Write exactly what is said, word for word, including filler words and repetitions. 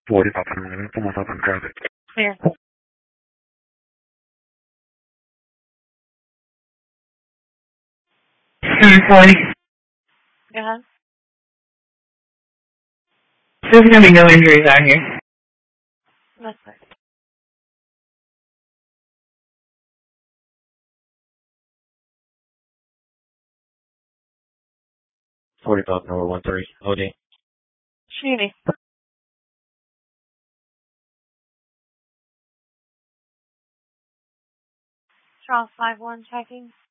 forty Papa November, Pumas open traffic. Clear. nine forty. Go ahead. There's going to be no injuries out here. That's clear. forty Papa November, one three, O D. Shooty. Charles five one checking.